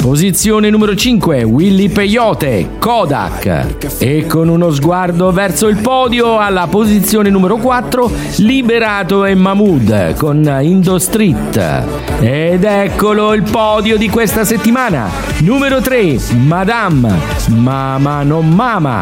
Posizione numero 5, Willy Peyote, Kodak. E con uno sguardo verso il podio, alla posizione numero 4, Liberato e Mahmood con Indo Street. Ed eccolo il podio di questa settimana. Numero 3, Madame, Mama non Mama,